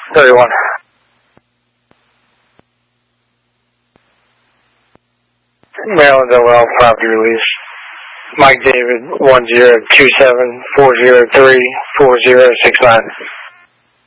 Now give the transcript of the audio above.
31. Maryland OL property release. Mike David 1027403469.